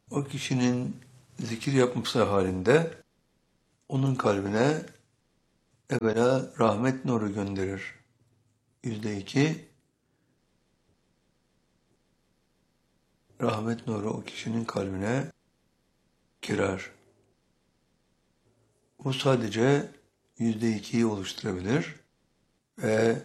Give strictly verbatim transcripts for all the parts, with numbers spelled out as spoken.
O kişinin zikir yapması halinde onun kalbine evvela rahmet nuru gönderir. Yüzde iki, rahmet nuru o kişinin kalbine girer. Bu sadece yüzde ikiyi oluşturabilir ve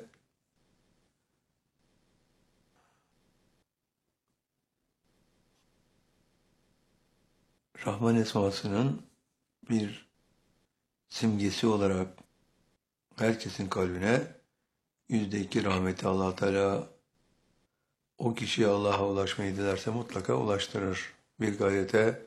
Rahman esmasının bir simgesi olarak herkesin kalbine yüzde iki rahmeti Allah Teala o kişiye Allah'a ulaşmayı dilerse mutlaka ulaştırır. Bir gayrete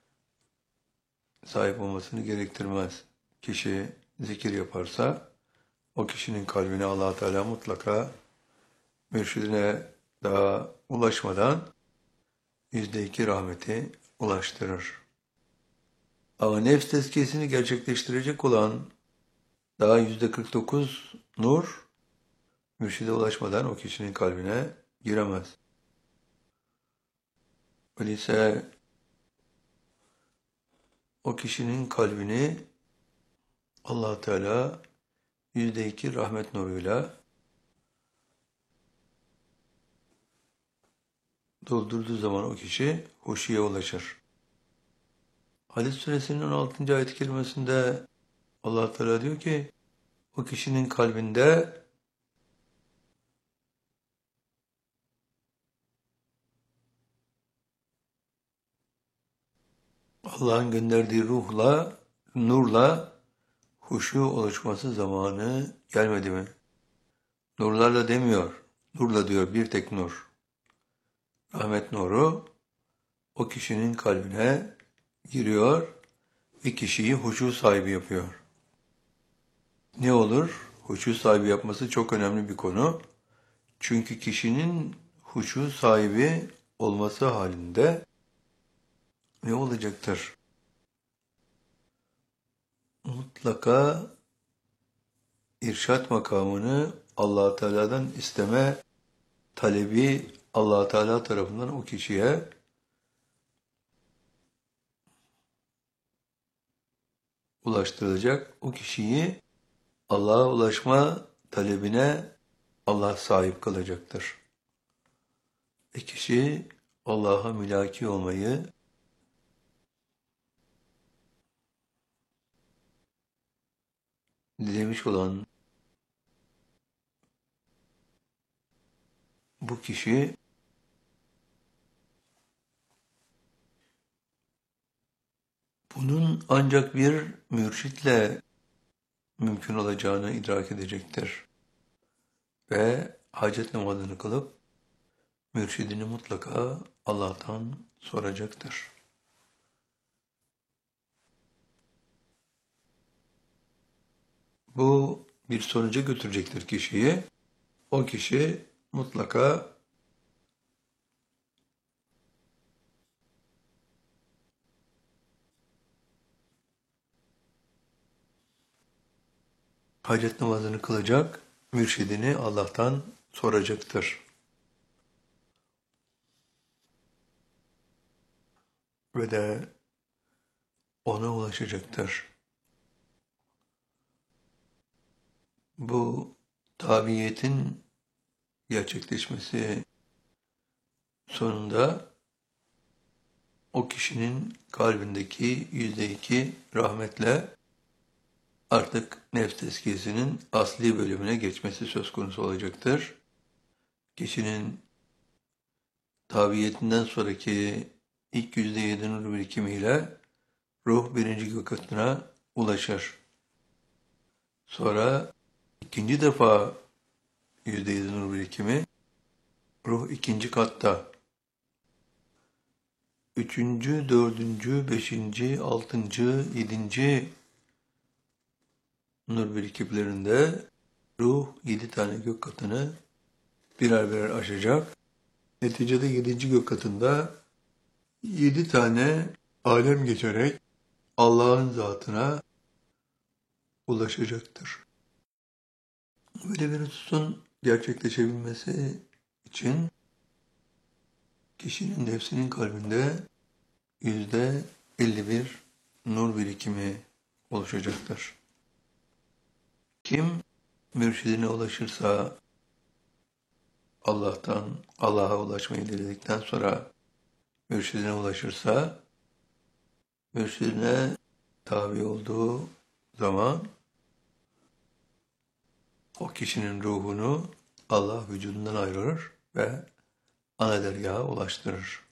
sahip olmasını gerektirmez. Kişi zikir yaparsa o kişinin kalbine Allah Teala mutlaka mürşidine daha ulaşmadan yüzde iki rahmeti ulaştırır. Ama nefs tezkiyesini gerçekleştirecek olan daha yüzde kırk dokuz nur mürşide ulaşmadan o kişinin kalbine giremez. Öyleyse o kişinin kalbini Allah Teala yüzde iki rahmet nuruyla doldurduğu zaman o kişi huşuya ulaşır. Hadis suresinin on altıncı ayet-i kerimesinde Allah Teala diyor ki o kişinin kalbinde Allah'ın gönderdiği ruhla, nurla huşu oluşması zamanı gelmedi mi? Nurlarla demiyor. Nurla diyor, bir tek nur. Rahmet nuru o kişinin kalbine giriyor ve kişiyi huşu sahibi yapıyor. Ne olur? Huşu sahibi yapması çok önemli bir konu. Çünkü kişinin huşu sahibi olması halinde ne olacaktır? Mutlaka irşat makamını Allah Teala'dan isteme talebi Allah Teala tarafından o kişiye ulaştırılacak. O kişiyi Allah'a ulaşma talebine Allah sahip kılacaktır. E kişi Allah'a mülaki olmayı dilemiş olan bu kişi bunun ancak bir mürşitle mümkün olacağını idrak edecektir. Ve hacet namazını kılıp mürşidini mutlaka Allah'tan soracaktır. Bu bir sonuca götürecektir kişiyi. O kişi mutlaka hacet namazını kılacak, mürşidini Allah'tan soracaktır. Ve de ona ulaşacaktır. Bu tabiyetin gerçekleşmesi sonunda o kişinin kalbindeki yüzde iki rahmetle artık nefs tezkiyesinin asli bölümüne geçmesi söz konusu olacaktır. Kişinin tabiyetinden sonraki ilk yüzde yedi nur birikimiyle ruh birinci gök katına ulaşır. Sonra ikinci defa yüzde yedi nur birikimi, ruh ikinci katta. Üçüncü, dördüncü, beşinci, altıncı, yedinci nur birikimlerinde ruh yedi tane gök katını birer birer aşacak. Neticede yedinci gök katında yedi tane alem geçerek Allah'ın zatına ulaşacaktır. Böyle bir hususun gerçekleşebilmesi için kişinin nefsinin kalbinde yüzde elli bir nur birikimi oluşacaktır. Kim mürşidine ulaşırsa, Allah'tan Allah'a ulaşmayı diledikten sonra mürşidine ulaşırsa, mürşidine tabi olduğu zaman o kişinin ruhunu Allah vücudundan ayırır ve ana dergaha ulaştırır.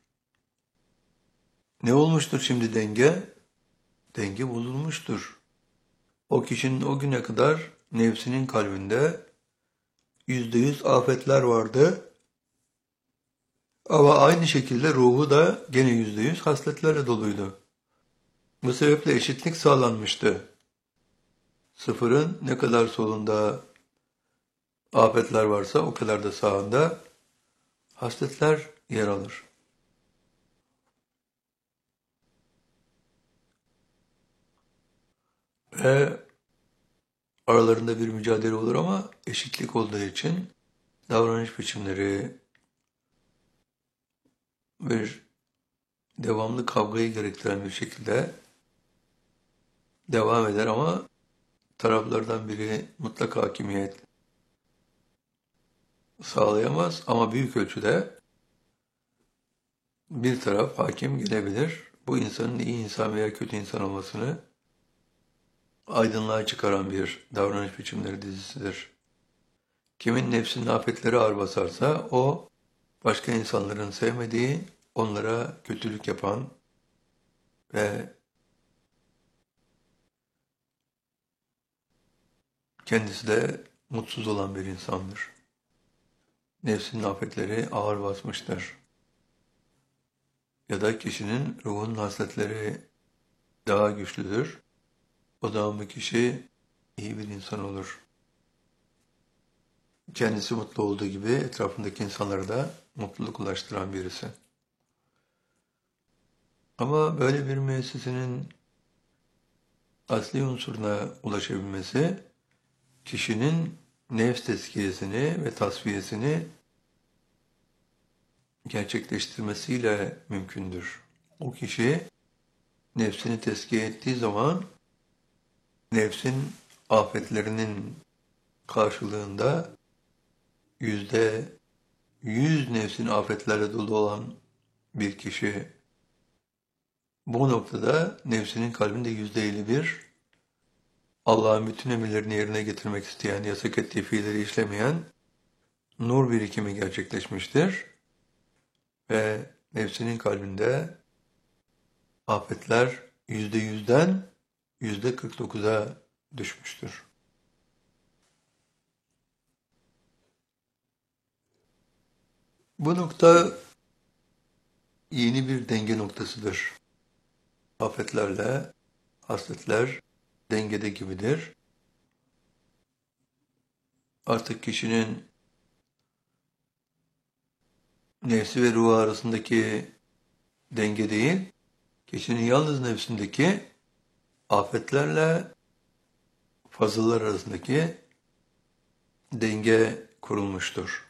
Ne olmuştur şimdi denge? Denge bozulmuştur. O kişinin o güne kadar nefsinin kalbinde yüzde yüz afetler vardı. Ama aynı şekilde ruhu da gene yüzde yüz hasletlerle doluydu. Bu sebeple eşitlik sağlanmıştı. Sıfırın ne kadar solunda afetler varsa o kadar da sağında hasletler yer alır. Ve aralarında bir mücadele olur ama eşitlik olduğu için davranış biçimleri bir devamlı kavgayı gerektiren bir şekilde devam eder ama taraflardan biri mutlak hakimiyet sağlayamaz ama büyük ölçüde bir taraf hakim gelebilir. Bu insanın iyi insan veya kötü insan olmasını aydınlığa çıkaran bir davranış biçimleri dizisidir. Kimin nefsinin afetleri ağır basarsa o başka insanların sevmediği, onlara kötülük yapan ve kendisi de mutsuz olan bir insandır. Nefsinin afetleri ağır basmıştır. Ya da kişinin ruhunun hasletleri daha güçlüdür. O zaman bu kişi iyi bir insan olur. Kendisi mutlu olduğu gibi etrafındaki insanlara da mutluluk ulaştıran birisi. Ama böyle bir müessesenin asli unsuruna ulaşabilmesi, kişinin nefs tezkiyesini ve tasfiyesini gerçekleştirmesiyle mümkündür. O kişi nefsini tezkiye ettiği zaman nefsin afetlerinin karşılığında yüzde yüz nefsin afetlerle dolu olan bir kişi bu noktada nefsinin kalbinde yüzde elli bir Allah'ın bütün emirlerini yerine getirmek isteyen, yasak ettiği fiilleri işlemeyen nur birikimi gerçekleşmiştir. Ve nefsinin kalbinde afetler yüzde yüzden yüzde kırk dokuza düşmüştür. Bu nokta yeni bir denge noktasıdır. Afetlerle hasletler dengede gibidir. Artık kişinin nefsi ve ruhu arasındaki denge değil, kişinin yalnız nefsindeki afetlerle fazıllar arasındaki denge kurulmuştur.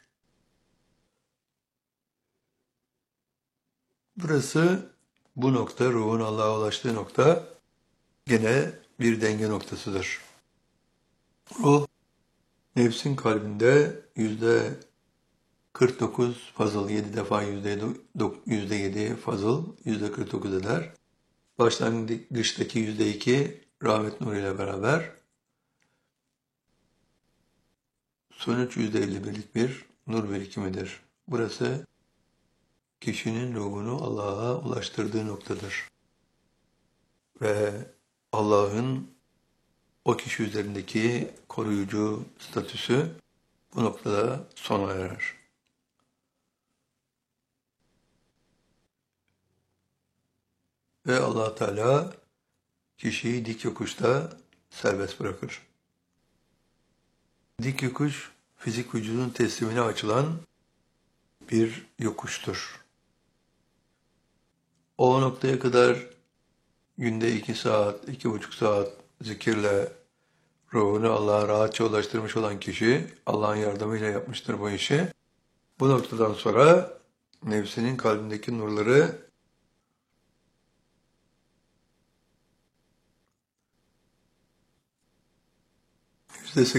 Burası, bu nokta, ruhun Allah'a ulaştığı nokta gene bir denge noktasıdır. Ruh, nefsin kalbinde yüzde kırk dokuz fazıl, yedi defa yüzde yedi fazıl, yüzde kırk dokuz eder. Başlangıçtaki yüzde iki rahmet nuruyla beraber sonuç yüzde elli birlik bir nur birikimidir. Burası kişinin ruhunu Allah'a ulaştırdığı noktadır. Ve Allah'ın o kişi üzerindeki koruyucu statüsü bu noktada sona erer. Ve Allah Teala kişiyi dik yokuşta serbest bırakır. Dik yokuş, fizik vücudun teslimine açılan bir yokuştur. O noktaya kadar günde iki saat, iki buçuk saat zikirle ruhunu Allah'a rahatça ulaştırmış olan kişi, Allah'ın yardımıyla yapmıştır bu işi. Bu noktadan sonra nefsinin kalbindeki nurları